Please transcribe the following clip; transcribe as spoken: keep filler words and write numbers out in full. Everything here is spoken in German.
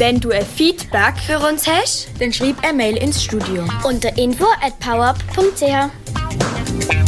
Wenn du ein Feedback für uns hast, dann schreib eine Mail ins Studio. Unter info at powerup punkt c h.